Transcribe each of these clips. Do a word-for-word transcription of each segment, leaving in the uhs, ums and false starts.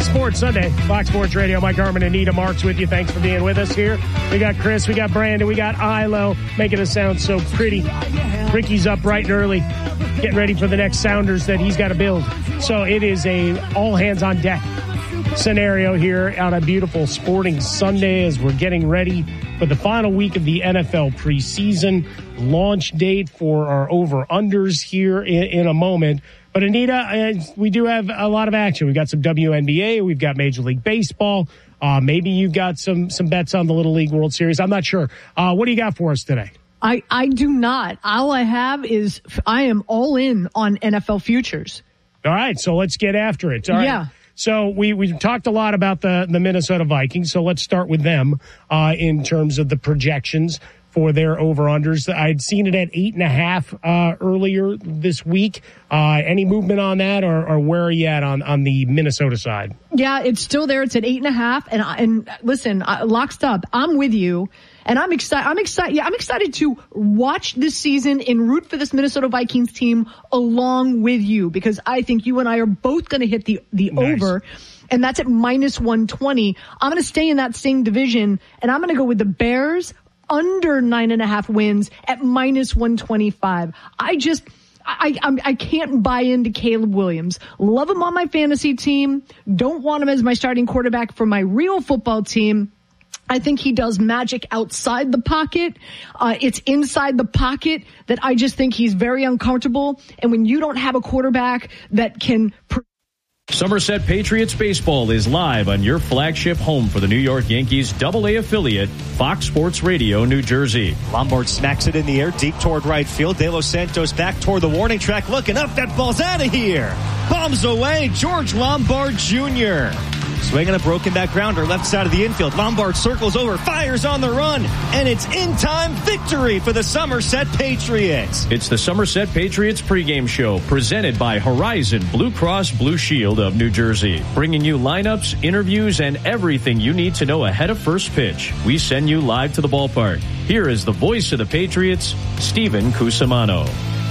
Sports Sunday, Fox Sports Radio. Mike Harmon and Anita Marks with you. Thanks for being with us here. We got Chris, we got Brandon, we got Ilo, making us sound so pretty. Ricky's up bright and early, getting ready for the next Sounders that he's got to build. So it is a all hands on deck scenario here on a beautiful sporting Sunday as we're getting ready for the final week of the N F L preseason. Launch date for our over-unders here in, in a moment. But, Anita, uh, we do have a lot of action. We've got some W N B A. We've got Major League Baseball. Uh, maybe you've got some some bets on the Little League World Series. I'm not sure. Uh, what do you got for us today? I, I do not. All I have is I am all in on N F L futures. All right, so let's get after it. All right. Yeah. So we, we've talked a lot about the, the Minnesota Vikings, so let's start with them uh, in terms of the projections for their over-unders. I'd seen it at eight and a half uh, earlier this week. Uh, any movement on that, or, or where are you at on, on the Minnesota side? Yeah, it's still there. It's at eight and a half. And and listen, uh, locked up. I'm with you, and I'm excited. I'm excited. Yeah, I'm excited to watch this season and root for this Minnesota Vikings team along with you, because I think you and I are both going to hit the the nice. over. And that's at minus one twenty. I'm going to stay in that same division, and I'm going to go with the Bears under nine and a half wins at minus one twenty-five. I just, I, I, I can't buy into Caleb Williams. Love him on my fantasy team. Don't want him as my starting quarterback for my real football team. I think he does magic outside the pocket. Uh, it's inside the pocket that I just think he's very uncomfortable. And when you don't have a quarterback that can pr- Somerset Patriots Baseball is live on your flagship home for the New York Yankees double A affiliate, Fox Sports Radio, New Jersey. Lombard smacks it in the air, deep toward right field. De Los Santos back toward the warning track, looking up. That ball's out of here. Bombs away, George Lombard Junior Swinging a broken back grounder, left side of the infield. Lombard circles over, fires on the run, and it's in-time victory for the Somerset Patriots. It's the Somerset Patriots pregame show, presented by Horizon Blue Cross Blue Shield of New Jersey, bringing you lineups, interviews, and everything you need to know ahead of first pitch. We send you live to the ballpark. Here is the voice of the Patriots, Stephen Cusimano.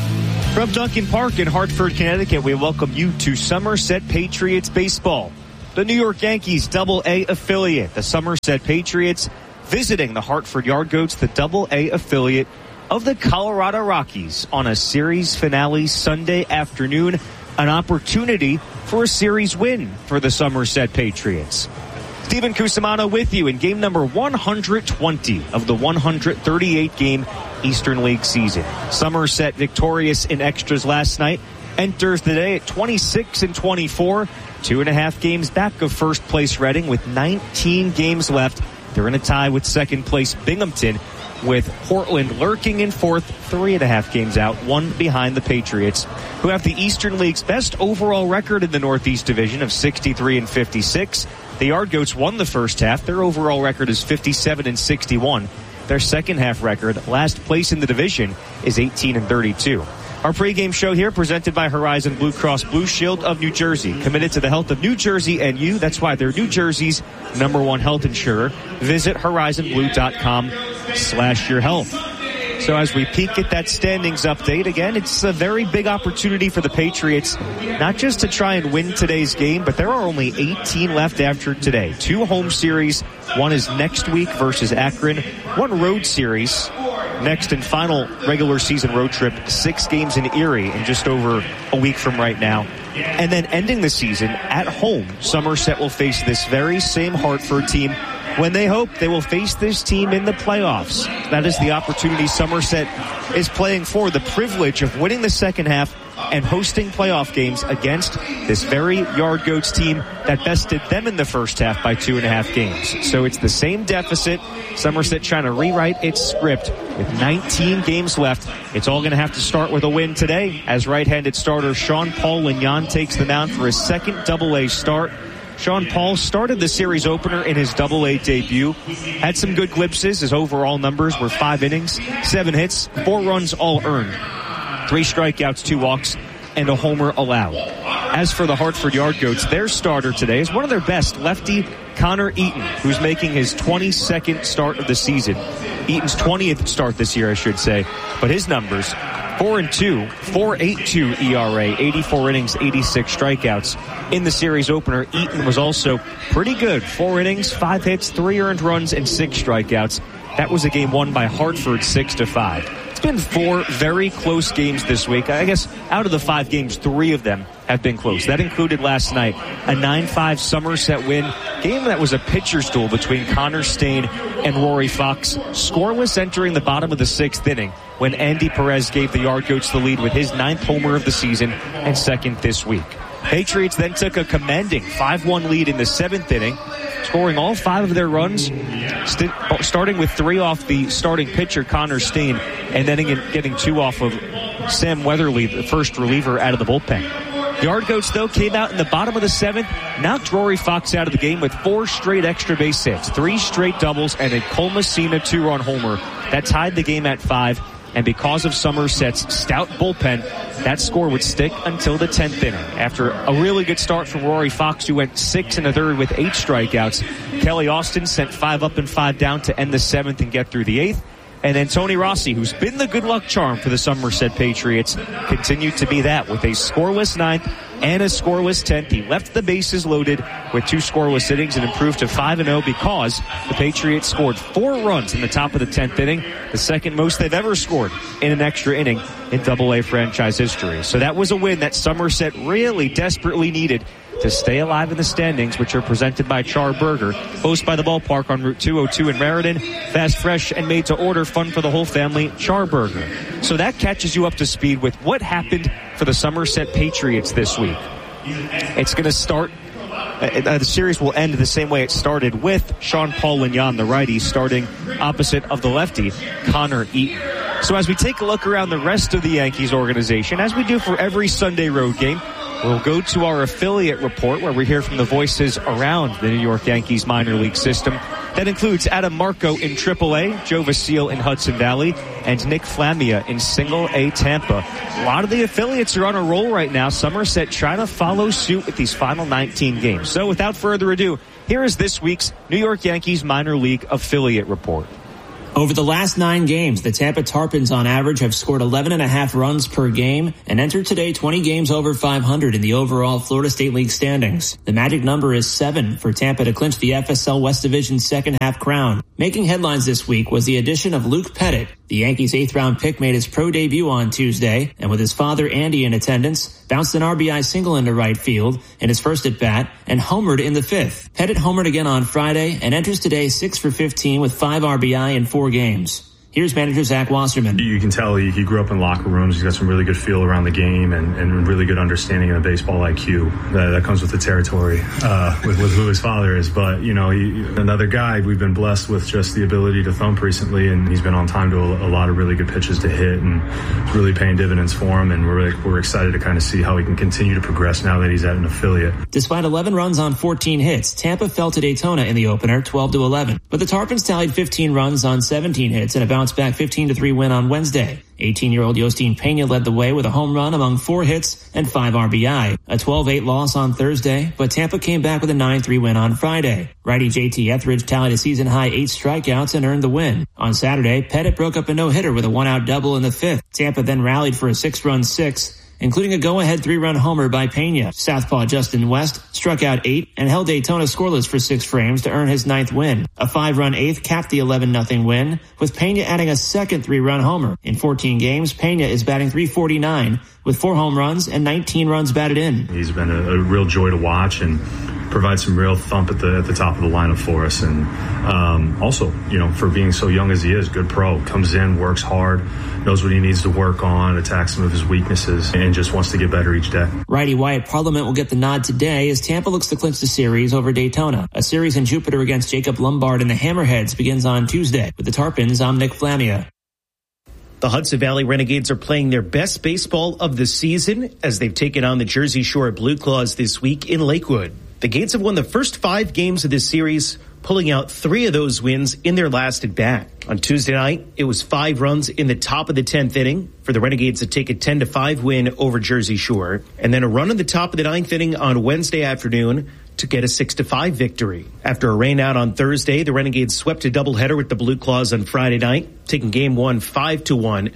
From Duncan Park in Hartford, Connecticut, we welcome you to Somerset Patriots Baseball, the New York Yankees double A affiliate. The Somerset Patriots visiting the Hartford Yard Goats, the double A affiliate of the Colorado Rockies, on a series finale Sunday afternoon. An opportunity for a series win for the Somerset Patriots. Stephen Cusimano with you in game number one hundred twenty of the one hundred thirty-eight game Eastern League season. Somerset victorious in extras last night, enters the day at twenty-six and twenty-four, two and a half games back of first place Reading with nineteen games left. They're in a tie with second place Binghamton, with Portland lurking in fourth, three and a half games out, one behind the Patriots, who have the Eastern League's best overall record in the Northeast Division of sixty-three and fifty-six. The Yard Goats won the first half. Their overall record is fifty-seven and sixty-one. Their second half record, last place in the division, is eighteen and thirty-two. Our pregame show here presented by Horizon Blue Cross Blue Shield of New Jersey, committed to the health of New Jersey and you. That's why they're New Jersey's number one health insurer. Visit horizonblue.com slash your health. So as we peek at that standings update, again, it's a very big opportunity for the Patriots, not just to try and win today's game, but there are only eighteen left after today. Two home series. One is next week versus Akron. One road series. Next and final regular season road trip, six games in Erie in just over a week from right now. And then ending the season at home, Somerset will face this very same Hartford team when they hope they will face this team in the playoffs. That is the opportunity Somerset is playing for, the privilege of winning the second half and hosting playoff games against this very Yard Goats team that bested them in the first half by two and a half games. So it's the same deficit. Somerset trying to rewrite its script with nineteen games left. It's all going to have to start with a win today as right-handed starter Sean Paul Lignon takes the mound for his second double-A start. Sean Paul started the series opener in his double-A debut. Had some good glimpses. His overall numbers were five innings, seven hits, four runs all earned. Three strikeouts, two walks, and a homer allowed. As for the Hartford Yard Goats, their starter today is one of their best, lefty Connor Eaton, who's making his twenty-second start of the season. Eaton's twentieth start this year, I should say. But his numbers, four and two, four point eight two E R A, eighty-four innings, eighty-six strikeouts. In the series opener, Eaton was also pretty good. Four innings, five hits, three earned runs, and six strikeouts. That was a game won by Hartford six to five. It's been four very close games this week. I guess out of the five games, three of them have been close. That included last night, a nine five Somerset win. Game that was a pitcher's duel between Connor Stain and Rory Fox. Scoreless entering the bottom of the sixth inning when Andy Perez gave the Yard Goats the lead with his ninth homer of the season and second this week. Patriots then took a commanding five one lead in the seventh inning, scoring all five of their runs, st- starting with three off the starting pitcher, Connor Stain, and then getting two off of Sam Weatherly, the first reliever out of the bullpen. The Yard Goats, though, came out in the bottom of the seventh, knocked Rory Fox out of the game with four straight extra base hits, three straight doubles, and a Cole Messina two-run homer that tied the game at five. And because of Somerset's stout bullpen, that score would stick until the tenth inning. After a really good start from Rory Fox, who went six and a third with eight strikeouts, Kelly Austin sent five up and five down to end the seventh and get through the eighth. And then Tony Rossi, who's been the good luck charm for the Somerset Patriots, continued to be that with a scoreless ninth and a scoreless tenth. He left the bases loaded with two scoreless innings and improved to five and oh because the Patriots scored four runs in the top of the tenth inning, the second most they've ever scored in an extra inning in Double A franchise history. So that was a win that Somerset really desperately needed to stay alive in the standings, which are presented by Char Burger, close by the ballpark on Route two oh two in Meriden. Fast, fresh, and made to order, fun for the whole family, Char Burger. So that catches you up to speed with what happened for the Somerset Patriots this week. It's going to start, uh, the series will end the same way it started, with Sean Paul Lignon, the righty, starting opposite of the lefty, Connor Eaton. So as we take a look around the rest of the Yankees organization, as we do for every Sunday road game, we'll go to our affiliate report where we hear from the voices around the New York Yankees minor league system. That includes Adam Marco in triple A, Joe Vasile in Hudson Valley, and Nick Flamia in single A Tampa. A lot of the affiliates are on a roll right now. Somerset trying to follow suit with these final nineteen games. So without further ado, here is this week's New York Yankees minor league affiliate report. Over the last nine games, the Tampa Tarpons on average have scored eleven and a half runs per game and entered today twenty games over five hundred in the overall Florida State League standings. The magic number is seven for Tampa to clinch the F S L West Division's second half crown. Making headlines this week was the addition of Luke Pettit. The Yankees' eighth round pick made his pro debut on Tuesday, and with his father Andy in attendance, bounced an R B I single into right field in his first at bat and homered in the fifth. Pettit homered again on Friday and enters today six for fifteen with five R B I in four games. Here's manager Zach Wasserman. You can tell he, he grew up in locker rooms. He's got some really good feel around the game and, and really good understanding of baseball I Q. That, that comes with the territory uh, with, with who his father is. But, you know, he, another guy, we've been blessed with just the ability to thump recently, and he's been on time to a, a lot of really good pitches to hit, and it's really paying dividends for him. And we're really, we're excited to kind of see how he can continue to progress now that he's at an affiliate. Despite eleven runs on fourteen hits, Tampa fell to Daytona in the opener twelve to eleven. But the Tarpons tallied fifteen runs on seventeen hits and a bounce back fifteen to three win on Wednesday. eighteen-year-old Yostin Pena led the way with a home run among four hits and five R B I. A twelve eight loss on Thursday, but Tampa came back with a nine three win on Friday. Righty J T Etheridge tallied a season-high eight strikeouts and earned the win. On Saturday, Pettit broke up a no-hitter with a one-out double in the fifth. Tampa then rallied for a six-run six, including a go-ahead three-run homer by Pena. Southpaw Justin West struck out eight and held Daytona scoreless for six frames to earn his ninth win. A five-run eighth capped the eleven nothing win, with Pena adding a second three-run homer. In fourteen games, Pena is batting three forty-nine with four home runs and nineteen runs batted in. He's been a, a real joy to watch and provide some real thump at the at the top of the lineup for us. And um, also, you know, for being so young as he is, good pro, comes in, works hard, knows what he needs to work on, attacks some of his weaknesses, and just wants to get better each day. Righty Wyatt Parliament will get the nod today as Tampa looks to clinch the series over Daytona. A series in Jupiter against Jacob Lombard and the Hammerheads begins on Tuesday. With the Tarpons, I'm Nick Flamia. The Hudson Valley Renegades are playing their best baseball of the season as they've taken on the Jersey Shore Blue Claws this week in Lakewood. The Gates have won the first five games of this series, pulling out three of those wins in their last at bat. On Tuesday night, it was five runs in the top of the tenth inning for the Renegades to take a ten to five win over Jersey Shore, and then a run in the top of the ninth inning on Wednesday afternoon to get a six to five victory. After a rain out on Thursday, the Renegades swept a doubleheader with the Blue Claws on Friday night, taking game one five to one.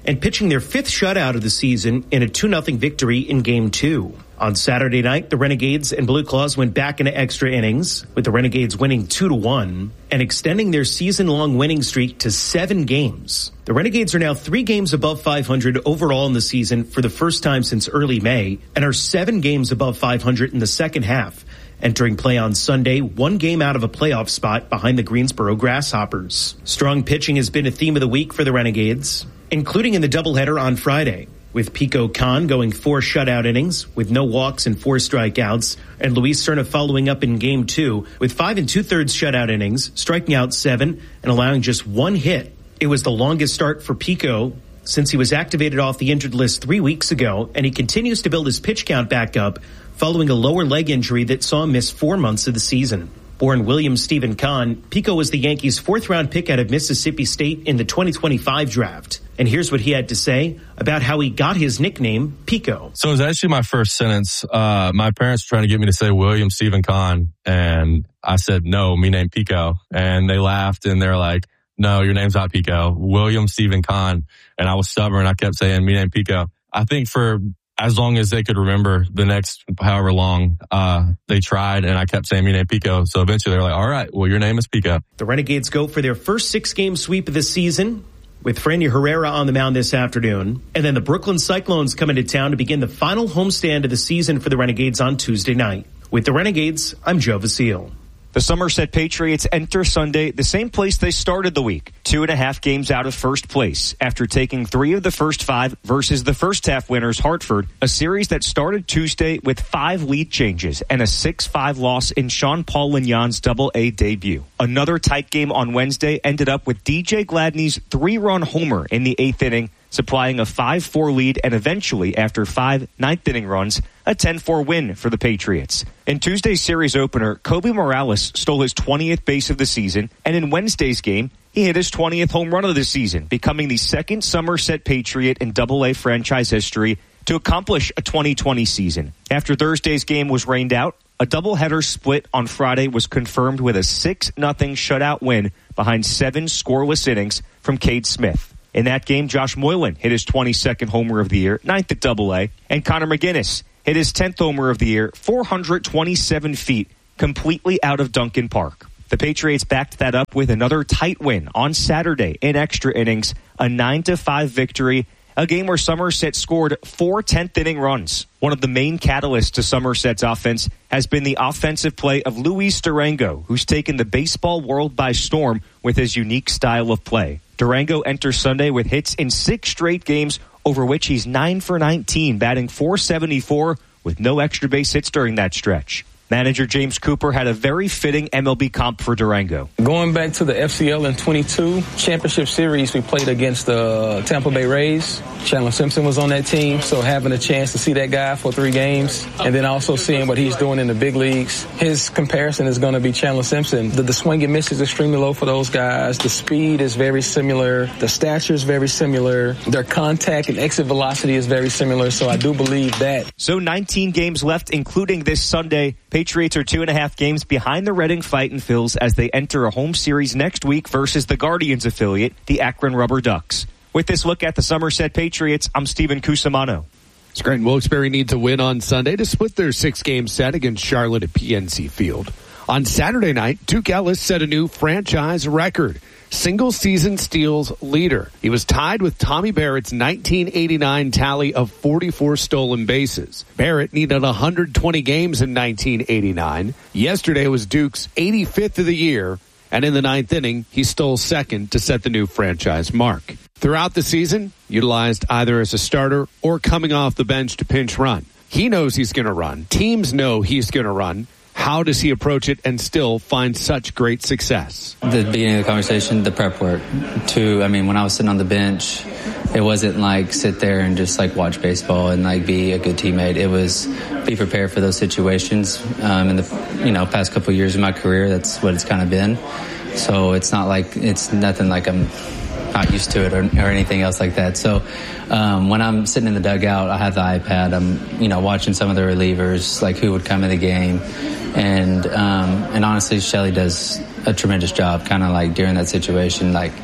and pitching their fifth shutout of the season in a two nothing victory in Game two. On Saturday night, the Renegades and Blue Claws went back into extra innings, with the Renegades winning two to one and extending their season-long winning streak to seven games. The Renegades are now three games above five hundred overall in the season for the first time since early May and are seven games above five hundred in the second half, entering play on Sunday, one game out of a playoff spot behind the Greensboro Grasshoppers. Strong pitching has been a theme of the week for the Renegades, including in the doubleheader on Friday, with Pico Khan going four shutout innings with no walks and four strikeouts, and Luis Serna following up in Game two with five and two-thirds shutout innings, striking out seven and allowing just one hit. It was the longest start for Pico since he was activated off the injured list three weeks ago, and he continues to build his pitch count back up following a lower leg injury that saw him miss four months of the season. Born William Stephen Kahn, Pico was the Yankees' fourth-round pick out of Mississippi State in the twenty twenty-five draft. And here's what he had to say about how he got his nickname, Pico. So it was actually my first sentence. Uh, my parents were trying to get me to say William Stephen Kahn, and I said, no, me name Pico. And they laughed, and they're like, no, your name's not Pico, William Stephen Kahn. And I was stubborn. I kept saying, me name Pico. I think for as long as they could remember the next however long, uh, they tried, and I kept saying me name Pico. So eventually they were like, all right, well, your name is Pico. The Renegades go for their first six-game sweep of the season, with Franny Herrera on the mound this afternoon. And then the Brooklyn Cyclones come into town to begin the final homestand of the season for the Renegades on Tuesday night. With the Renegades, I'm Joe Vasile. The Somerset Patriots enter Sunday the same place they started the week, two and a half games out of first place, after taking three of the first five versus the first half winners Hartford, a series that started Tuesday with five lead changes and a six five loss in Sean Paul Lignon's double-A debut. Another tight game on Wednesday ended up with D J Gladney's three-run homer in the eighth inning, supplying a five four lead and eventually, after five ninth-inning runs, a ten four win for the Patriots. In Tuesday's series opener, Kobe Morales stole his twentieth base of the season, and in Wednesday's game, he hit his twentieth home run of the season, becoming the second Somerset Patriot in double-A franchise history to accomplish a twenty twenty season. After Thursday's game was rained out, a doubleheader split on Friday was confirmed with a six nothing shutout win behind seven scoreless innings from Cade Smith. In that game, Josh Moylan hit his twenty-second homer of the year, ninth at double-A, and Connor McGinnis hit his tenth homer of the year, four hundred twenty-seven feet, completely out of Duncan Park. The Patriots backed that up with another tight win on Saturday in extra innings, a nine to five victory, a game where Somerset scored four tenth-inning runs. One of the main catalysts to Somerset's offense has been the offensive play of Luis Durango, who's taken the baseball world by storm with his unique style of play. Durango enters Sunday with hits in six straight games, over which he's nine for nineteen, batting four seventy-four with no extra base hits during that stretch. Manager James Cooper had a very fitting M L B comp for Durango. Going back to the F C L in twenty-two championship series, we played against the Tampa Bay Rays. Chandler Simpson was on that team, so having a chance to see that guy for three games and then also seeing what he's doing in the big leagues, his comparison is going to be Chandler Simpson. The, the swing and miss is extremely low for those guys. The speed is very similar. The stature is very similar. Their contact and exit velocity is very similar, so I do believe that. So nineteen games left, including this Sunday. Patriots are two and a half games behind the Reading Fightin' Phils as they enter a home series next week versus the Guardians affiliate, the Akron Rubber Ducks. With this look at the Somerset Patriots, I'm Steven Cusimano. Scranton Wilkes-Barre need to win on Sunday to split their six-game set against Charlotte at P N C Field. On Saturday night, Duke Ellis set a new franchise record. Single-season steals leader. He was tied with Tommy Barrett's nineteen eighty-nine tally of forty-four stolen bases. Barrett needed one hundred twenty games in nineteen eighty-nine. Yesterday was Duke's eighty-fifth of the year, and in the ninth inning, he stole second to set the new franchise mark. Throughout the season, utilized either as a starter or coming off the bench to pinch run. He knows he's going to run. Teams know he's going to run. How does he approach it and still find such great success? The beginning of the conversation, the prep work. Too, I mean, when I was sitting on the bench, it wasn't like sit there and just like watch baseball and like be a good teammate. It was be prepared for those situations. Um, in the you know past couple of years of my career, that's what it's kind of been. So it's not like it's nothing like I'm not used to it or, or anything else like that. So um, when I'm sitting in the dugout, I have the iPad. I'm you know watching some of the relievers, like who would come in the game. And um, and honestly, Shelly does a tremendous job kind of like during that situation, like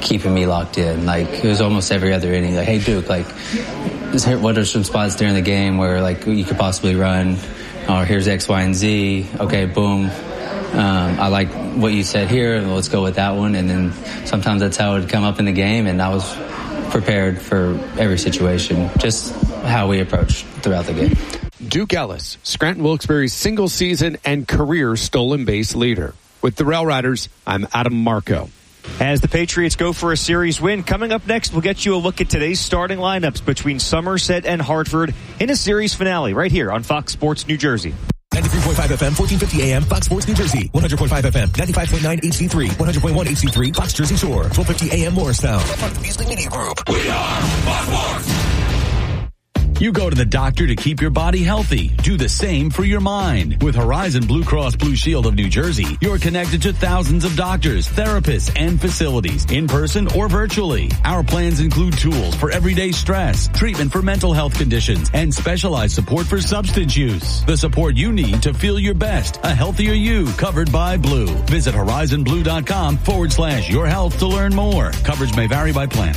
keeping me locked in. Like, it was almost every other inning. Like, hey, Duke, like, is here, what are some spots during the game where, like, you could possibly run? Or here's X, Y, and Z. Okay, boom. Um, I like what you said here. Let's go with that one. And then sometimes that's how it would come up in the game. And I was prepared for every situation, just how we approached throughout the game. Duke Ellis, Scranton Wilkes-Barre's single season and career stolen base leader. With the Rail Riders, I'm Adam Marco. As the Patriots go for a series win, coming up next, we'll get you a look at today's starting lineups between Somerset and Hartford in a series finale right here on Fox Sports New Jersey. ninety-three point five F M, fourteen fifty A M, Fox Sports New Jersey. one hundred point five F M, ninety-five point nine H D three, one hundred point one H D three, Fox Jersey Shore. twelve fifty A M Morristown. Part of the Beasley Media Group. We are Fox Sports. You go to the doctor to keep your body healthy. Do the same for your mind. With Horizon Blue Cross Blue Shield of New Jersey, you're connected to thousands of doctors, therapists, and facilities, in person or virtually. Our plans include tools for everyday stress, treatment for mental health conditions, and specialized support for substance use. The support you need to feel your best. A healthier you, covered by Blue. Visit horizonblue.com forward slash your health to learn more. Coverage may vary by plan.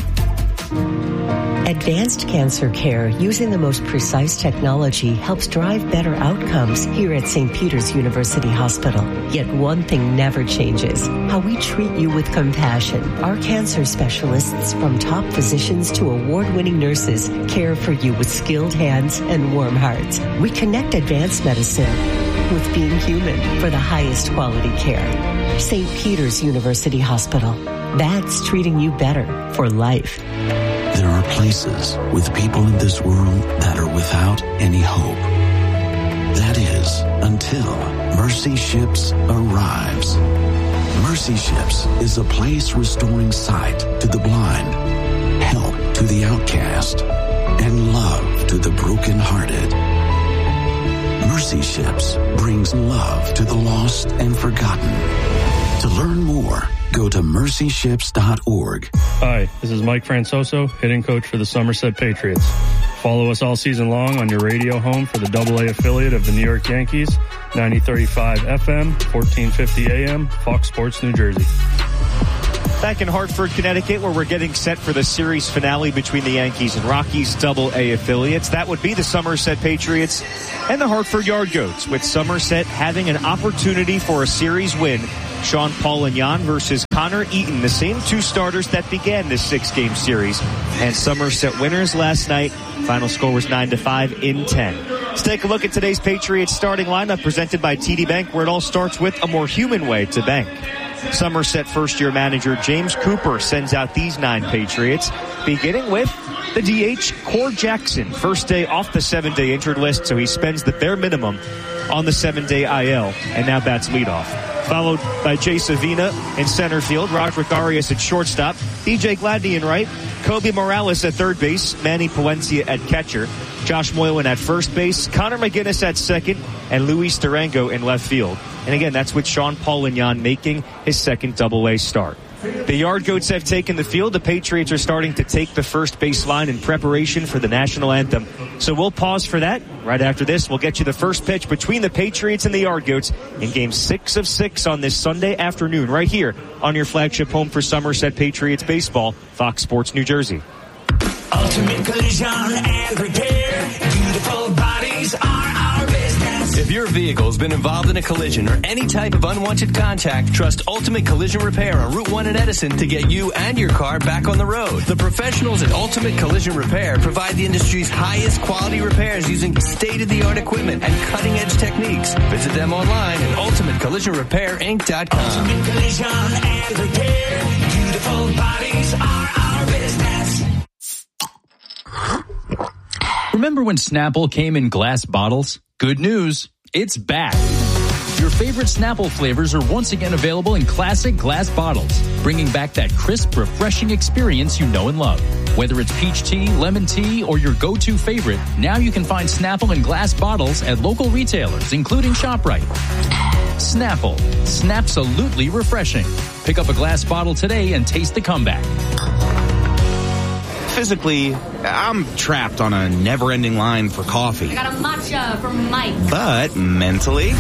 Advanced cancer care using the most precise technology helps drive better outcomes here at Saint Peter's University Hospital. Yet one thing never changes: how we treat you with compassion. Our cancer specialists, from top physicians to award-winning nurses, care for you with skilled hands and warm hearts. We connect advanced medicine with being human for the highest quality care. Saint Peter's University Hospital. That's treating you better for life. There are places with people in this world that are without any hope. That is, until Mercy Ships arrives. Mercy Ships is a place restoring sight to the blind, help to the outcast, and love to the brokenhearted. Mercy Ships brings love to the lost and forgotten. To learn more, go to mercy ships dot org. Hi, this is Mike Francoso, hitting coach for the Somerset Patriots. Follow us all season long on your radio home for the double A affiliate of the New York Yankees, ninety thirty-five F M, fourteen fifty A M, Fox Sports New Jersey. Back in Hartford, Connecticut, where we're getting set for the series finale between the Yankees and Rockies double A affiliates. That would be the Somerset Patriots and the Hartford Yard Goats, with Somerset having an opportunity for a series win. Sean Paulignon versus Connor Eaton, the same two starters that began this six-game series. And Somerset winners last night. Final score was nine to five in ten. Let's take a look at today's Patriots starting lineup presented by T D Bank, where it all starts with a more human way to bank. Somerset first-year manager James Cooper sends out these nine Patriots, beginning with the D H, Core Jackson. First day off the seven-day injured list, so he spends the bare minimum on the seven-day I L, and now bats leadoff. Followed by Jay Savina in center field, Roderick Arias at shortstop, B J Gladney in right, Kobe Morales at third base, Manny Palencia at catcher, Josh Moylan at first base, Connor McGinnis at second, and Luis Durango in left field. And again, that's with Sean Paulignon making his second double A start. The Yard Goats have taken the field. The Patriots are starting to take the first base line in preparation for the national anthem. So we'll pause for that. Right after this, we'll get you the first pitch between the Patriots and the Yard Goats in game six of six on this Sunday afternoon, right here on your flagship home for Somerset Patriots baseball, Fox Sports New Jersey. Ultimate Collision and Repair. Beautiful bodies are our business. If your vehicle's been involved in a collision or any type of unwanted contact, trust Ultimate Collision Repair on Route one in Edison to get you and your car back on the road. The professionals at Ultimate Collision Repair provide the industry's highest quality repairs using state-of-the-art equipment and cutting-edge techniques. Visit them online at ultimate collision repair inc dot com. Ultimate Collision and Repair. Beautiful bodies are our business. Remember when Snapple came in glass bottles? Good news, it's back. Your favorite Snapple flavors are once again available in classic glass bottles, bringing back that crisp, refreshing experience you know and love. Whether it's peach tea, lemon tea, or your go-to favorite, now you can find Snapple in glass bottles at local retailers, including ShopRite. Snapple, Snapsalutely refreshing. Pick up a glass bottle today and taste the comeback. Physically, I'm trapped on a never-ending line for coffee. I got a matcha from Mike. But mentally,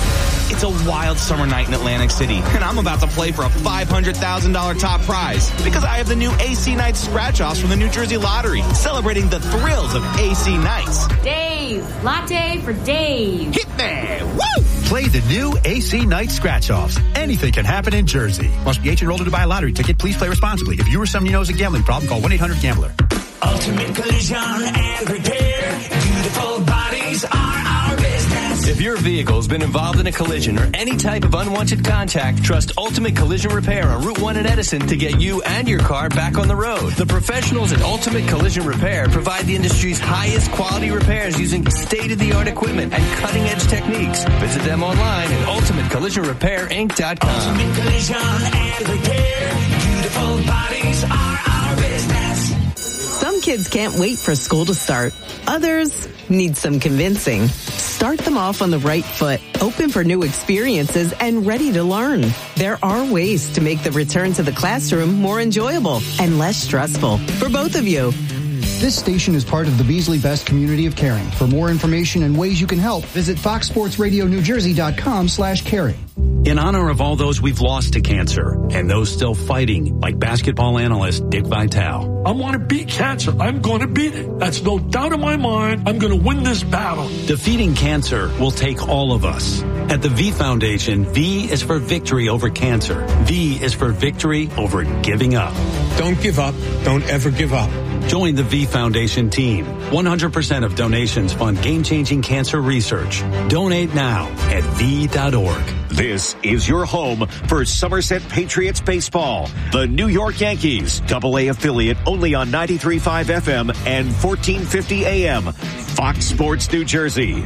It's a wild summer night in Atlantic City, and I'm about to play for a five hundred thousand dollars top prize because I have the new A C Nights scratch-offs from the New Jersey Lottery, celebrating the thrills of A C Nights. Dave, latte for Dave. Hit me! Woo! Play the new A C Night Scratch-Offs. Anything can happen in Jersey. Must be eighteen year old to buy a lottery ticket. Please play responsibly. If you or someone you know has a gambling problem, call one eight hundred gambler. Ultimate Collision and Repair. Beautiful bodies are our business. If your vehicle's been involved in a collision or any type of unwanted contact, trust Ultimate Collision Repair on Route one in Edison to get you and your car back on the road. The professionals at Ultimate Collision Repair provide the industry's highest quality repairs using state-of-the-art equipment and cutting-edge techniques. Visit them online at ultimate collision repair inc dot com. Ultimate Collision and Repair. Beautiful bodies are our business. Some kids can't wait for school to start. Others need some convincing. Start them off on the right foot, open for new experiences, and ready to learn. There are ways to make the return to the classroom more enjoyable and less stressful for both of you. This station is part of the Beasley Best community of caring. For more information and ways you can help, visit fox sports radio new jersey dot com slash caring. In honor of all those we've lost to cancer and those still fighting, like basketball analyst Dick Vitale. I want to beat cancer. I'm going to beat it. That's no doubt in my mind. I'm going to win this battle. Defeating cancer will take all of us. At the V Foundation, V is for victory over cancer. V is for victory over giving up. Don't give up. Don't ever give up. Join the V Foundation team. one hundred percent of donations fund game-changing cancer research. Donate now at V dot org. This is your home for Somerset Patriots baseball. The New York Yankees, double A affiliate only on ninety-three point five F M and fourteen fifty A M. Fox Sports New Jersey.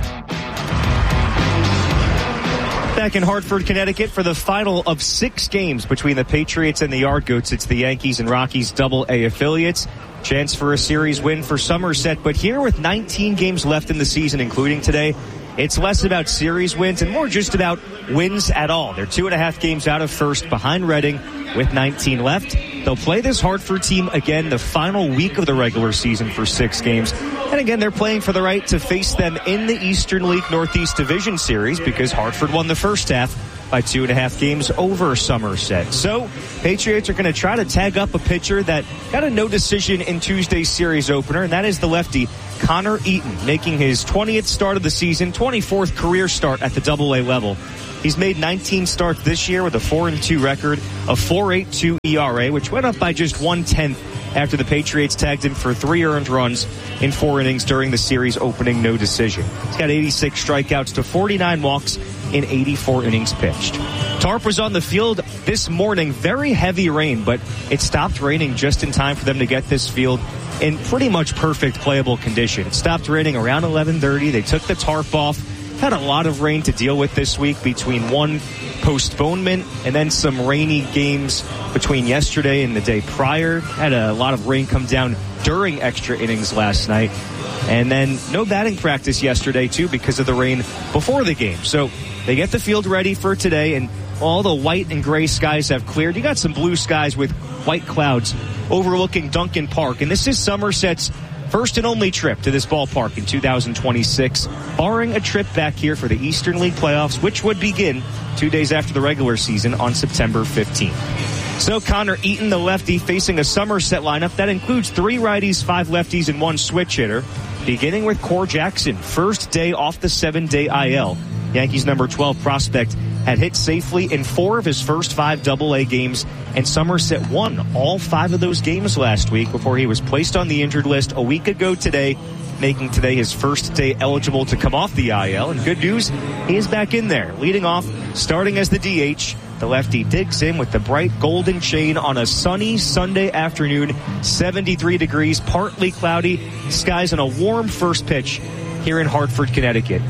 Back in Hartford, Connecticut for the final of six games between the Patriots and the Yardgoats. It's the Yankees and Rockies double A affiliates. Chance for a series win for Somerset, but here with nineteen games left in the season, including today, it's less about series wins and more just about wins at all. They're two and a half games out of first behind Reading with nineteen left. They'll play this Hartford team again the final week of the regular season for six games. And again, they're playing for the right to face them in the Eastern League Northeast Division Series because Hartford won the first half by two and a half games over Somerset. So, Patriots are going to try to tag up a pitcher that got a no decision in Tuesday's series opener, and that is the lefty Connor Eaton, making his twentieth start of the season, twenty-fourth career start at the double A level. He's made nineteen starts this year with a four and two record, a four point eight two E R A, which went up by just one-tenth after the Patriots tagged him for three earned runs in four innings during the series opening no decision. He's got eighty-six strikeouts to forty-nine walks in eighty-four innings pitched. Tarp was on the field this morning. Very heavy rain, but it stopped raining just in time for them to get this field in pretty much perfect playable condition. It stopped raining around eleven thirty. They took the tarp off. Had a lot of rain to deal with this week between one postponement and then some rainy games between yesterday and the day prior. Had a lot of rain come down during extra innings last night. And then no batting practice yesterday, too, because of the rain before the game. So they get the field ready for today, and all the white and gray skies have cleared. You got some blue skies with white clouds overlooking Duncan Park. And this is Somerset's first and only trip to this ballpark in two thousand twenty-six, barring a trip back here for the Eastern League playoffs, which would begin two days after the regular season on September fifteenth. So Connor Eaton, the lefty, facing a Somerset lineup that includes three righties, five lefties, and one switch hitter, beginning with Core Jackson, first day off the seven-day I L. Yankees number twelve prospect had hit safely in four of his first five double A games, and Somerset won all five of those games last week before he was placed on the injured list a week ago today, making today his first day eligible to come off the I L. And good news, he is back in there, leading off, starting as the D H. The lefty digs in with the bright golden chain on a sunny Sunday afternoon, seventy-three degrees, partly cloudy, skies and a warm first pitch here in Hartford, Connecticut.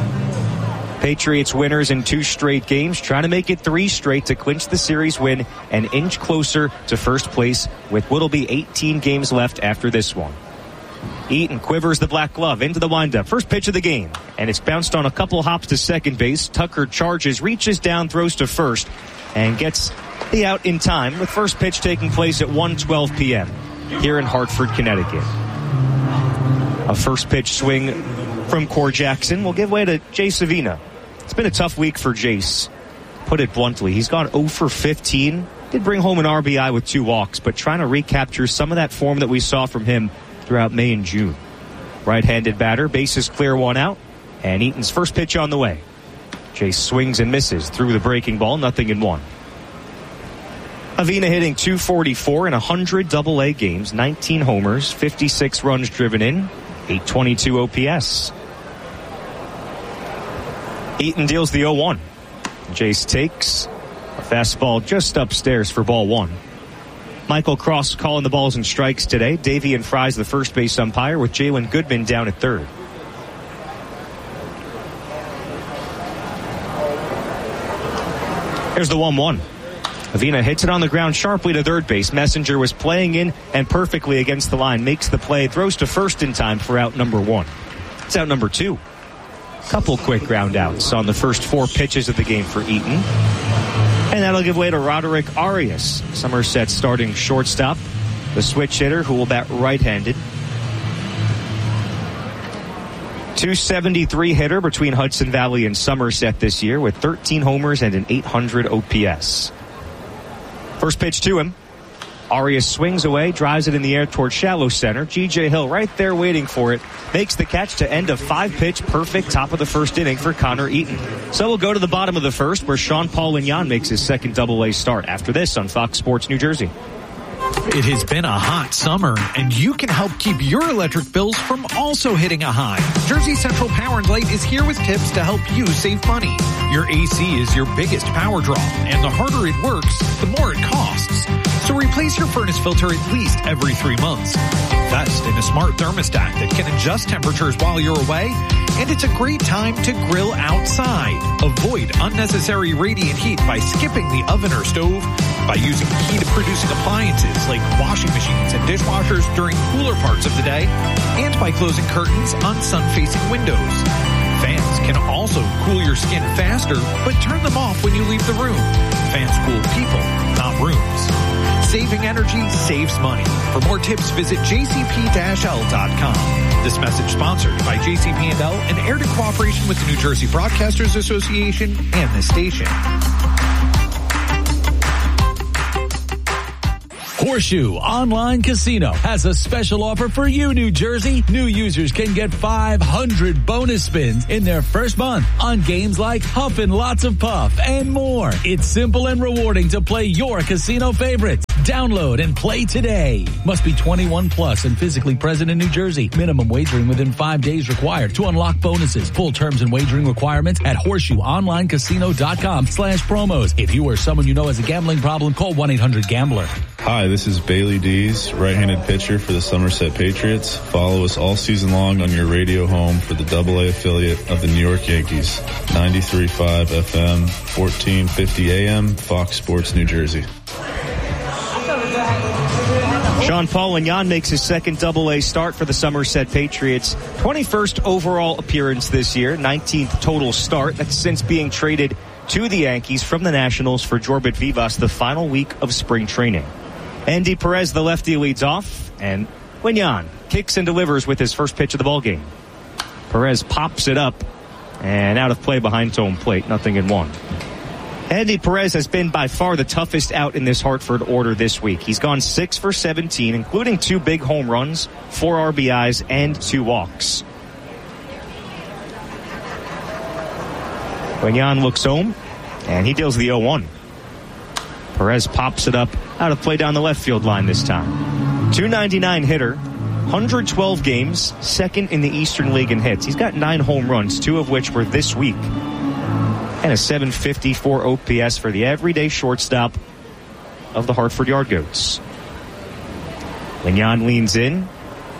Patriots winners in two straight games, trying to make it three straight to clinch the series win and inch closer to first place with what'll be eighteen games left after this one. Eaton quivers the black glove into the windup. First pitch of the game. And it's bounced on a couple hops to second base. Tucker charges, reaches down, throws to first, and gets the out in time with first pitch taking place at one twelve p.m. here in Hartford, Connecticut. A first pitch swing from Core Jackson will give way to Jay Savina. It's been a tough week for Jace, put it bluntly. He's gone oh for fifteen. Did bring home an R B I with two walks, but trying to recapture some of that form that we saw from him throughout May and June. Right-handed batter, bases clear, one out, and Eaton's first pitch on the way. Jace swings and misses through the breaking ball, nothing in one. Avina hitting two forty-four in one hundred double A games, nineteen homers, fifty-six runs driven in, eight twenty-two O P S. Eaton deals the oh one. Jace takes a fastball just upstairs for ball one. Michael Cross calling the balls and strikes today. Davian Fry's the first base umpire with Jalen Goodman down at third. Here's the one one. Avina hits it on the ground sharply to third base. Messenger was playing in and perfectly against the line. Makes the play, throws to first in time for out number one. It's out number two. Couple quick ground outs on the first four pitches of the game for Eaton. And that'll give way to Roderick Arias, Somerset starting shortstop, the switch hitter who will bat right-handed. two seventy-three hitter between Hudson Valley and Somerset this year with thirteen homers and an eight hundred O P S. First pitch to him. Arias swings away, drives it in the air towards shallow center. G J Hill right there waiting for it. Makes the catch to end a five-pitch perfect top of the first inning for Connor Eaton. So we'll go to the bottom of the first where Sean Paul Lignon makes his second double A start. After this on Fox Sports New Jersey. It has been a hot summer, and you can help keep your electric bills from also hitting a high. Jersey Central Power and Light is here with tips to help you save money. Your A C is your biggest power draw, and the harder it works, the more it costs. So replace your furnace filter at least every three months. Invest in a smart thermostat that can adjust temperatures while you're away, and it's a great time to grill outside. Avoid unnecessary radiant heat by skipping the oven or stove, by using heat-producing appliances like washing machines and dishwashers during cooler parts of the day, and by closing curtains on sun-facing windows. Fans can also cool your skin faster, but turn them off when you leave the room. Fans cool people, not rooms. Saving energy saves money. For more tips, visit j c p dash l dot com. This message sponsored by J C P and L and aired in cooperation with the New Jersey Broadcasters Association and this station. Horseshoe Online Casino has a special offer for you, New Jersey. New users can get five hundred bonus spins in their first month on games like Huffin' Lots of Puff and more. It's simple and rewarding to play your casino favorites. Download and play today. Must be twenty-one plus and physically present in New Jersey. Minimum wagering within five days required to unlock bonuses. Full terms and wagering requirements at horseshoe online casino dot com slash promos. If you or someone you know has a gambling problem, call one eight hundred gambler. Hi, this is Bailey Dees, right-handed pitcher for the Somerset Patriots. Follow us all season long on your radio home for the double A affiliate of the New York Yankees. ninety-three point five F M, fourteen fifty A M, Fox Sports New Jersey. Sean Paul Lignon makes his second double A start for the Somerset Patriots. twenty-first overall appearance this year, nineteenth total start. That's since being traded to the Yankees from the Nationals for Jorbit Vivas the final week of spring training. Andy Perez, the lefty, leads off, and Lignon kicks and delivers with his first pitch of the ballgame. Perez pops it up, and out of play behind home plate, nothing in one. Andy Perez has been by far the toughest out in this Hartford order this week. He's gone six for seventeen, including two big home runs, four R B Is, and two walks. Lignon looks home, and he deals the oh one. Perez pops it up out of play down the left field line this time. two ninety-nine hitter, one hundred twelve games, second in the Eastern League in hits. He's got nine home runs, two of which were this week. And a seven fifty-four O P S for the everyday shortstop of the Hartford Yard Goats. Lignon leans in.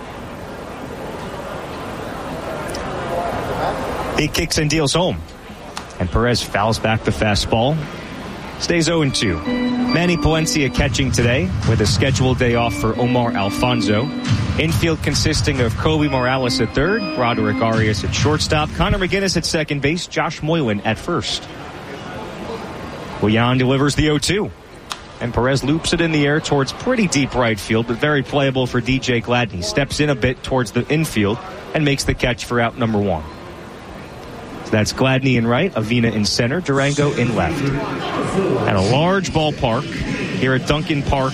He kicks and deals home. And Perez fouls back the fastball. Stays oh and two. Manny Palencia catching today with a scheduled day off for Omar Alfonso. Infield consisting of Kobe Morales at third, Roderick Arias at shortstop, Connor McGinnis at second base, Josh Moylan at first. Lignon delivers the oh two. And Perez loops it in the air towards pretty deep right field, but very playable for D J Gladney. Steps in a bit towards the infield and makes the catch for out number one. So that's Gladney in right, Avina in center, Durango in left. At a large ballpark here at Duncan Park.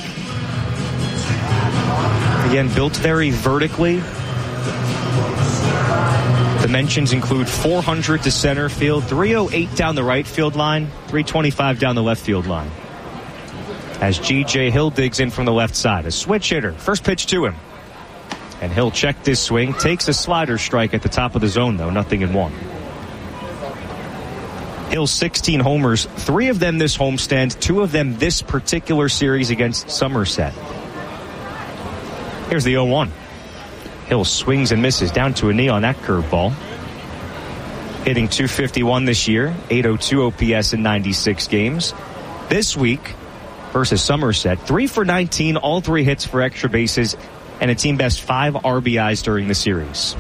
Again, built very vertically. Dimensions include four hundred to center field, three oh eight down the right field line, three twenty-five down the left field line. As G J Hill digs in from the left side. A switch hitter. First pitch to him. And Hill checked this swing. Takes a slider strike at the top of the zone, though. Nothing in one. Hill sixteen homers. Three of them this homestand. Two of them this particular series against Somerset. Here's the oh one. Hill swings and misses down to a knee on that curveball. Hitting two fifty-one this year. eight oh two O P S in ninety-six games. This week versus Somerset, three for nineteen, all three hits for extra bases, and a team best five R B Is during the series.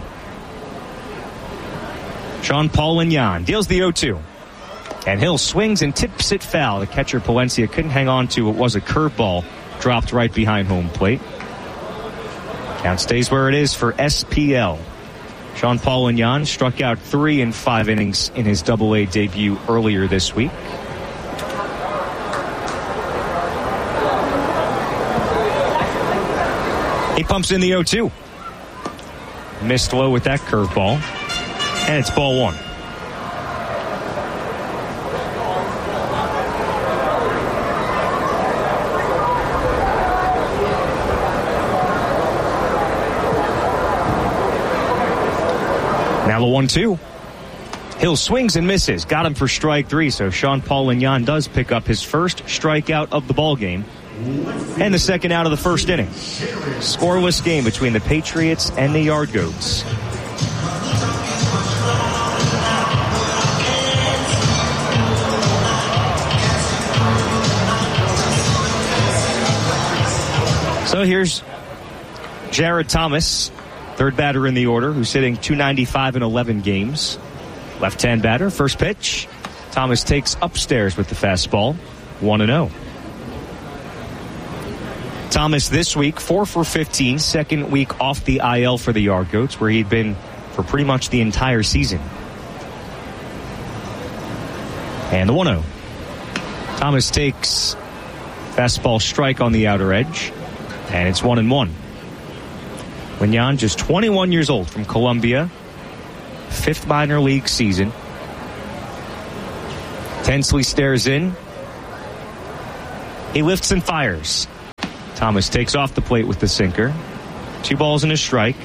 Jean-Paul Lignan deals the oh two. And Hill swings and tips it foul. The catcher Palencia couldn't hang on to. It was a curveball dropped right behind home plate. Count stays where it is for S P L. Jean-Paul Lignan struck out three in five innings in his double A debut earlier this week. He pumps in the oh two. Missed low with that curveball. And it's ball one. Now the one two. Hill swings and misses. Got him for strike three, so Jean-Paul Lignan does pick up his first strikeout of the ball game. And the second out of the first inning. Scoreless game between the Patriots and the Yard Goats. So here's Jared Thomas, third batter in the order, who's hitting two ninety-five in eleven games. Left-hand batter, first pitch. Thomas takes upstairs with the fastball, one and oh. Thomas this week, four for fifteen, second week off the I L for the Yard Goats, where he'd been for pretty much the entire season. And the one oh. Thomas takes fastball strike on the outer edge, and it's one and one. Lignan, just twenty-one years old, from Columbia, fifth minor league season. Tensely stares in. He lifts and fires. Thomas takes off the plate with the sinker. Two balls and a strike.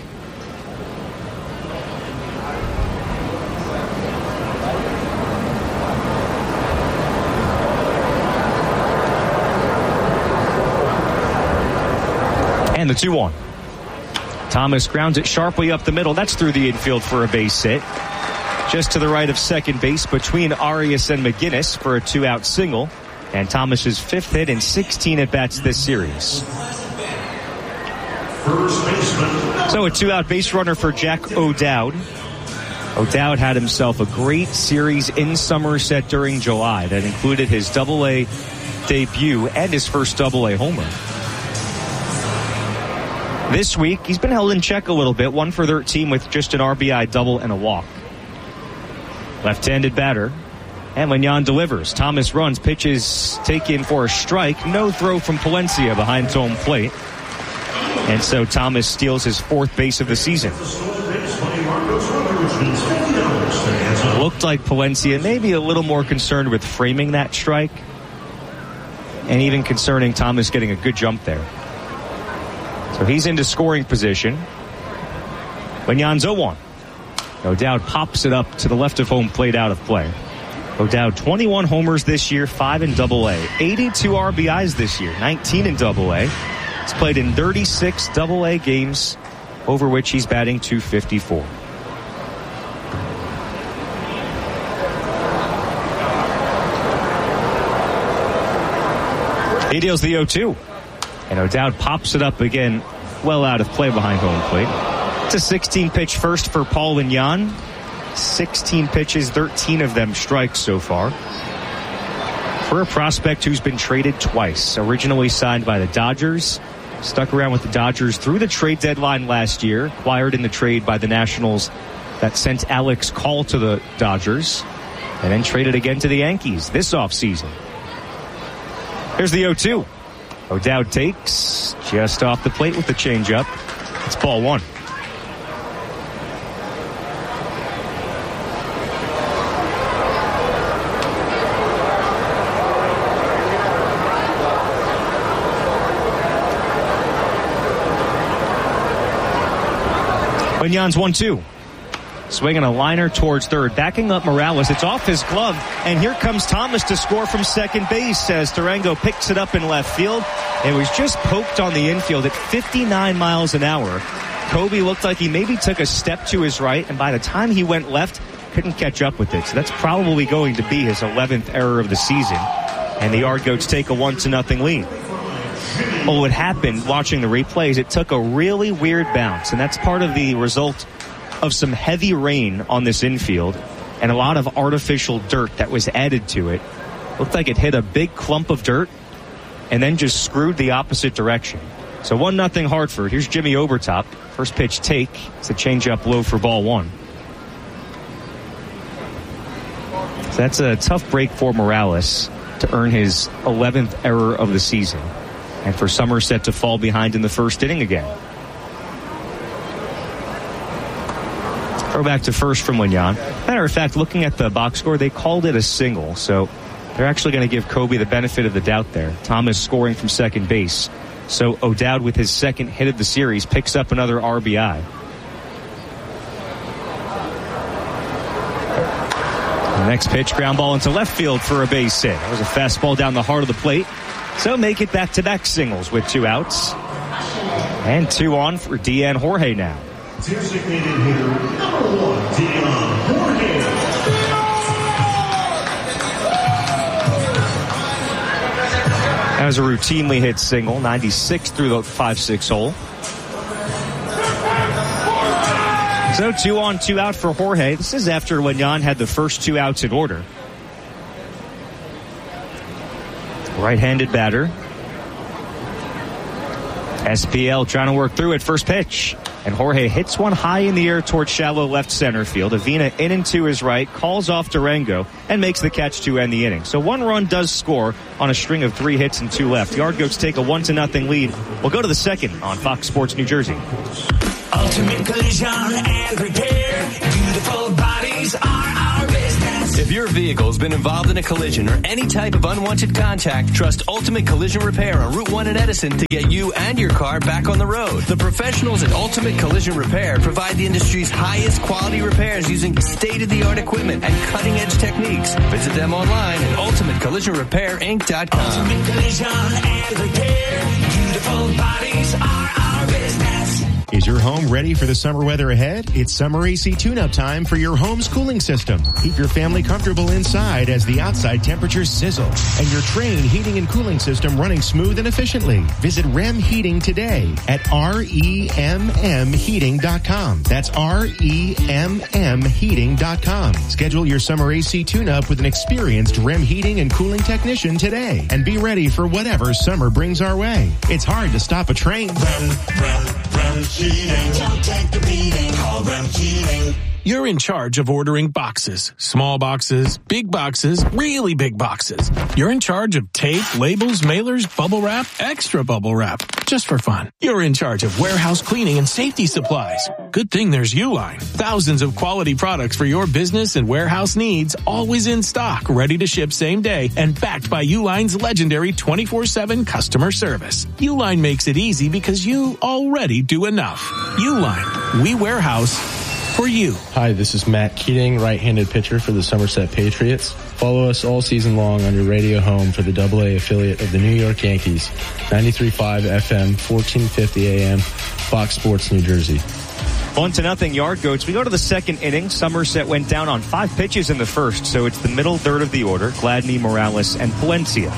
And the two one. Thomas grounds it sharply up the middle. That's through the infield for a base hit. Just to the right of second base between Arias and McGinnis for a two-out single. And Thomas's fifth hit in sixteen at-bats this series. So a two-out base runner for Jack O'Dowd. O'Dowd had himself a great series in Somerset during July that included his double-A debut and his first double-A homer. This week, he's been held in check a little bit, one for thirteen with just an R B I double and a walk. Left-handed batter. And Lignan delivers. Thomas runs, pitches taken for a strike. No throw from Palencia behind home plate. And so Thomas steals his fourth base of the season. Looked like Palencia maybe a little more concerned with framing that strike. And even concerning Thomas getting a good jump there. So he's into scoring position. Lignan's oh one. O'Dowd pops it up to the left of home plate, out of play. O'Dowd, twenty-one homers this year, five in double A. eighty-two R B Is this year, nineteen in double A. He's played in thirty-six double A games, over which he's batting two fifty-four. He deals the oh two. And O'Dowd pops it up again, well out of play behind home plate. It's a sixteen pitch first for Paul Lignan. sixteen pitches, thirteen of them strikes so far. For a prospect who's been traded twice. Originally signed by the Dodgers. Stuck around with the Dodgers through the trade deadline last year. Acquired in the trade by the Nationals that sent Alex Call to the Dodgers and then traded again to the Yankees this offseason. Here's the oh two. O'Dowd takes just off the plate with the changeup. It's ball one. Quinon's one two. Swinging a liner towards third. Backing up Morales. It's off his glove. And here comes Thomas to score from second base as Durango picks it up in left field. It was just poked on the infield at fifty-nine miles an hour. Kobe looked like he maybe took a step to his right, and by the time he went left, couldn't catch up with it. So that's probably going to be his eleventh error of the season. And the Yard Goats take a one to nothing lead. Well, what happened watching the replays, it took a really weird bounce, and that's part of the result of some heavy rain on this infield and a lot of artificial dirt that was added to it. Looked like it hit a big clump of dirt and then just screwed the opposite direction. So one nothing Hartford. Here's Jimmy Obertop. First pitch take. It's a changeup low for ball one. So that's a tough break for Morales to earn his eleventh error of the season, and for Somerset to fall behind in the first inning again. Throw back to first from Quignon. Matter of fact, looking at the box score, they called it a single, so they're actually going to give Kobe the benefit of the doubt there. Thomas scoring from second base. So O'Dowd, with his second hit of the series, picks up another R B I. The next pitch, ground ball into left field for a base hit. That was a fastball down the heart of the plate. So make it back-to-back singles with two outs. And two on for Dean Jorge now. Designated hitter number one, Dean Jorge. That was a routinely hit single, ninety-six through the five six hole. So two on, two out for Jorge. This is after Quignon had the first two outs in order. Right-handed batter. S P L trying to work through it. First pitch. And Jorge hits one high in the air towards shallow left center field. Avina in and to his right, calls off Durango, and makes the catch to end the inning. So one run does score on a string of three hits and two left. Yard Goats take a one to nothing lead. We'll go to the second on Fox Sports New Jersey. Ultimate Collision and Repair. Beautiful bodies are our business. If your vehicle's been involved in a collision or any type of unwanted contact, trust Ultimate Collision Repair on Route one in Edison to get you and your car back on the road. The professionals at Ultimate Collision Repair provide the industry's highest quality repairs using state-of-the-art equipment and cutting-edge techniques. Visit them online at ultimate collision repair inc dot com. Ultimate Collision and Repair. Beautiful bodies are our business. Is your home ready for the summer weather ahead? It's summer A C tune-up time for your home's cooling system. Keep your family comfortable inside as the outside temperatures sizzle and your Trane heating and cooling system running smooth and efficiently. Visit R E M Heating today at R E M M heating dot com. That's R E M M heating dot com. Schedule your summer A C tune-up with an experienced R E M heating and cooling technician today and be ready for whatever summer brings our way. It's hard to stop a train. Rem, rem, rem Heating. Don't take the beating. Call Rem Heating. You're in charge of ordering boxes. Small boxes, big boxes, really big boxes. You're in charge of tape, labels, mailers, bubble wrap, extra bubble wrap. Just for fun. You're in charge of warehouse cleaning and safety supplies. Good thing there's Uline. Thousands of quality products for your business and warehouse needs, always in stock, ready to ship same day, and backed by Uline's legendary twenty-four seven customer service. Uline makes it easy because you already do enough. Uline. We warehouse for you. Hi, this is Matt Keating, right-handed pitcher for the Somerset Patriots. Follow us all season long on your radio home for the double A affiliate of the New York Yankees, ninety-three point five F M, fourteen fifty A M, Fox Sports New Jersey. One to nothing Yard Goats. We go to the second inning. Somerset went down on five pitches in the first, so it's the middle third of the order. Gladney, Morales, and Palencia.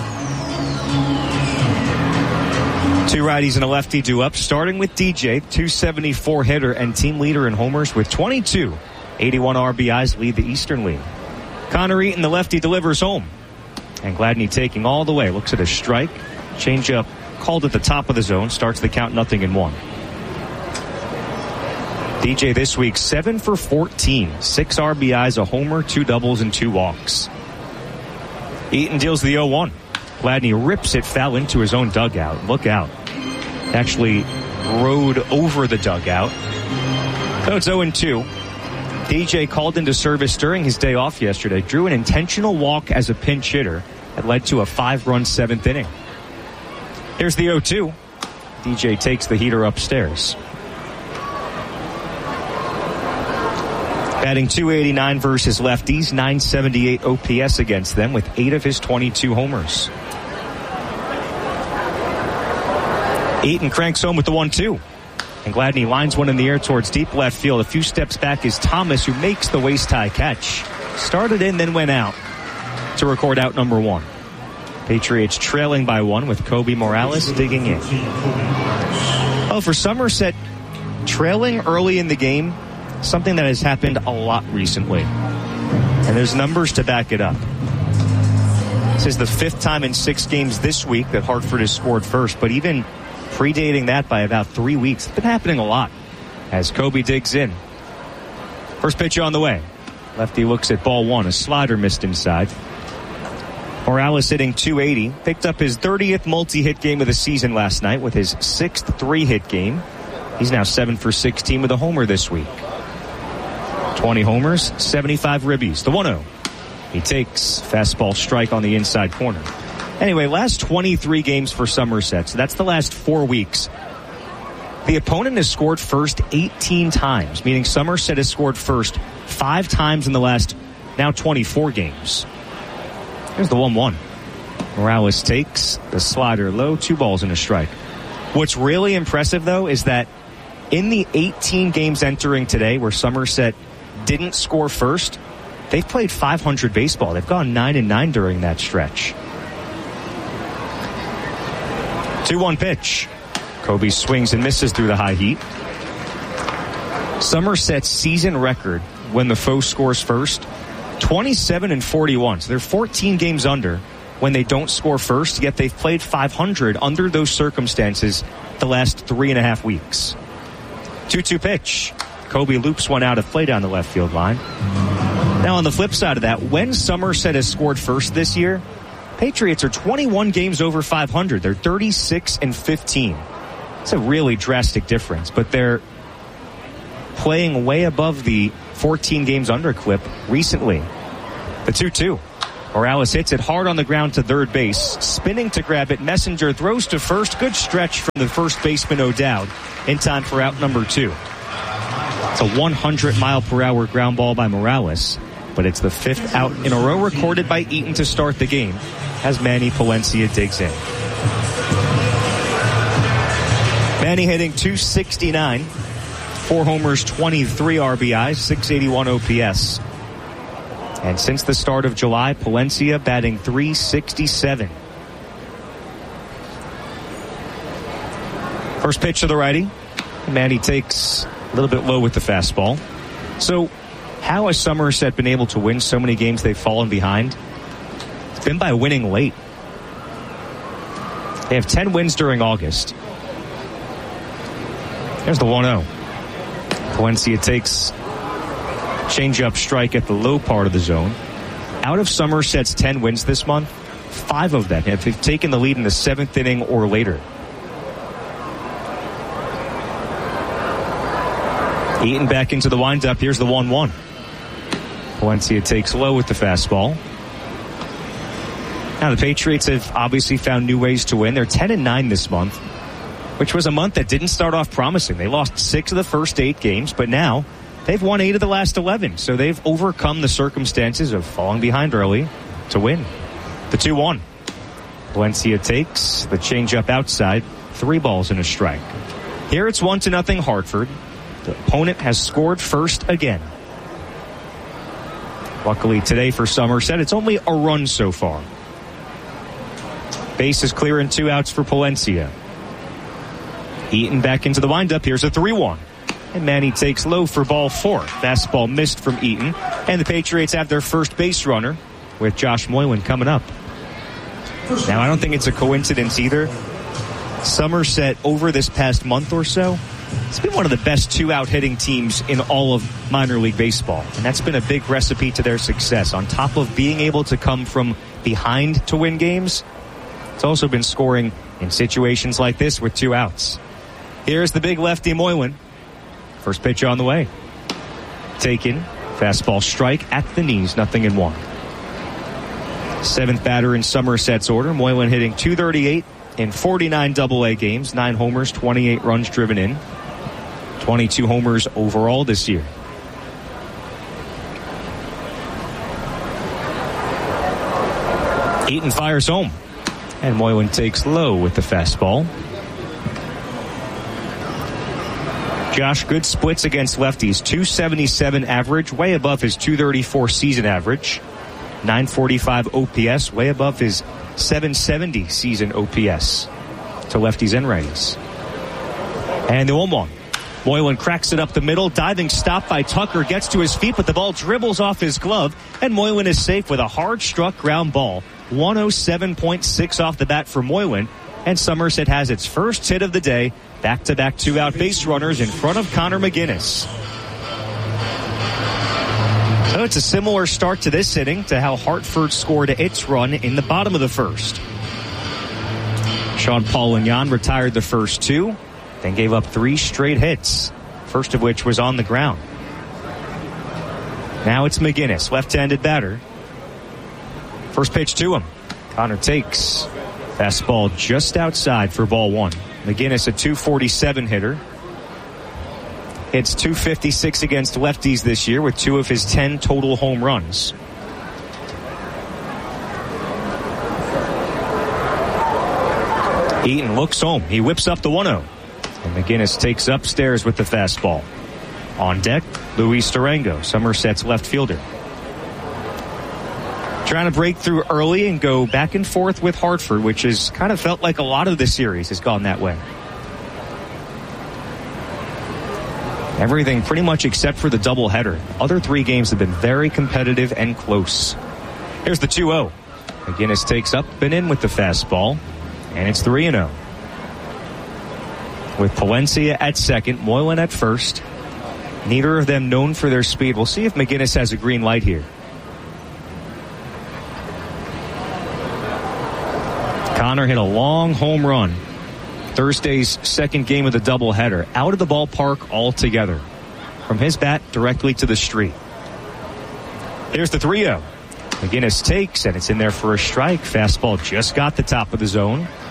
Two righties and a lefty due up, starting with D J, two seventy-four hitter and team leader in homers with twenty-two. eighty-one R B Is lead the Eastern League. Connor Eaton, the lefty, delivers home. And Gladney taking all the way. Looks at a strike. Changeup called at the top of the zone. Starts the count nothing in one. D J this week, seven for fourteen. Six R B Is, a homer, two doubles, and two walks. Eaton deals the oh one. Gladney rips it foul into his own dugout. Look out. Actually rode over the dugout. So it's oh and two. D J called into service during his day off yesterday. Drew an intentional walk as a pinch hitter that led to a five-run seventh inning. Here's the oh two. D J takes the heater upstairs. Batting two eighty-nine versus lefties, nine seventy-eight O P S against them with eight of his twenty-two homers. Eaton cranks home with the one two. And Gladney lines one in the air towards deep left field. A few steps back is Thomas, who makes the waist-high catch. Started in, then went out to record out number one. Patriots trailing by one with Kobe Morales digging in. Oh, for Somerset, trailing early in the game, something that has happened a lot recently. And there's numbers to back it up. This is the fifth time in six games this week that Hartford has scored first, but even predating that by about three weeks. It's been happening a lot as Kobe digs in. First pitch on the way. Lefty looks at ball one. A slider missed inside. Morales hitting two eighty. Picked up his thirtieth multi-hit game of the season last night with his sixth three-hit game. He's now seven for sixteen with a homer this week. twenty homers, seventy-five ribbies. The one oh. He takes fastball strike on the inside corner. Anyway, last twenty-three games for Somerset, so that's the last four weeks. The opponent has scored first eighteen times, meaning Somerset has scored first five times in the last now twenty-four games. Here's the one one. Morales takes the slider low, two balls and a strike. What's really impressive, though, is that in the eighteen games entering today where Somerset didn't score first, they've played five hundred baseball. They've gone nine and nine during that stretch. two one pitch. Kobe swings and misses through the high heat. Somerset's season record when the foe scores first, twenty-seven and forty-one. So they're fourteen games under when they don't score first, yet they've played five hundred under those circumstances the last three and a half weeks. two two pitch. Kobe loops one out of play down the left field line. Now on the flip side of that, when Somerset has scored first this year, Patriots are twenty-one games over five hundred. They're thirty-six and fifteen. It's a really drastic difference, but they're playing way above the fourteen games under clip recently. The two two. Morales hits it hard on the ground to third base. Spinning to grab it. Messenger throws to first. Good stretch from the first baseman O'Dowd in time for out number two. It's a one hundred mile per hour ground ball by Morales, but it's the fifth out in a row recorded by Eaton to start the game as Manny Palencia digs in. Manny hitting two sixty-nine, four homers, twenty-three R B Is, six eighty-one O P S. And since the start of July, Palencia batting three sixty-seven. First pitch to the righty. Manny takes a little bit low with the fastball. So how has Somerset been able to win so many games they've fallen behind? It's been by winning late. They have ten wins during August. There's the one oh. Palencia takes change-up strike at the low part of the zone. Out of Somerset's ten wins this month, five of them have taken the lead in the seventh inning or later. Eaton back into the windup. Here's the one one. Palencia takes low with the fastball. Now the Patriots have obviously found new ways to win. They're ten and nine this month, which was a month that didn't start off promising. They lost six of the first eight games, but now they've won eight of the last eleven. So they've overcome the circumstances of falling behind early to win. The two one. Palencia takes the changeup outside. Three balls and a strike. Here it's one to nothing Hartford. The opponent has scored first again. Luckily today for Somerset, it's only a run so far. Base is clear and two outs for Palencia. Eaton back into the windup. Here's a three one. And Manny takes low for ball four. Fastball missed from Eaton. And the Patriots have their first base runner with Josh Moylan coming up. Now, I don't think it's a coincidence either. Somerset, over this past month or so, it's been one of the best two-out hitting teams in all of minor league baseball. And that's been a big recipe to their success. On top of being able to come from behind to win games, it's also been scoring in situations like this with two outs. Here's the big lefty Moylan. First pitch on the way. Taken. Fastball strike at the knees. Nothing in one. Seventh batter in Somerset's order. Moylan hitting two thirty-eight in forty-nine double A games. Nine homers, twenty-eight runs driven in. twenty-two homers overall this year. Eaton fires home. And Moylan takes low with the fastball. Josh, good splits against lefties. two seventy-seven average, way above his two thirty-four season average. nine forty-five O P S, way above his seven seventy season O P S to lefties and righties. And the one one. Moylan cracks it up the middle. Diving stop by Tucker. Gets to his feet, but the ball dribbles off his glove. And Moylan is safe with a hard-struck ground ball. one oh seven point six off the bat for Moylan. And Somerset has its first hit of the day. Back-to-back two-out base runners in front of Connor McGinnis. So it's a similar start to this inning to how Hartford scored its run in the bottom of the first. Sean Paulignon retired the first two, then gave up three straight hits, first of which was on the ground. Now it's McGinnis, left-handed batter. First pitch to him. Connor takes. Fastball just outside for ball one. McGinnis, a two forty-seven hitter. Hits two fifty-six against lefties this year with two of his ten total home runs. Eaton looks home. He whips up the one oh. And McGinnis takes upstairs with the fastball. On deck, Luis Durango, Somerset's left fielder. Trying to break through early and go back and forth with Hartford, which has kind of felt like a lot of the series has gone that way. Everything pretty much except for the doubleheader. Other three games have been very competitive and close. Here's the two oh. McGinnis takes up and in with the fastball, and it's three and oh. With Palencia at second, Moylan at first. Neither of them known for their speed. We'll see if McGinnis has a green light here. Connor hit a long home run. Thursday's second game of the doubleheader. Out of the ballpark altogether. From his bat directly to the street. Here's the three oh. McGinnis takes, and it's in there for a strike. Fastball just got the top of the zone.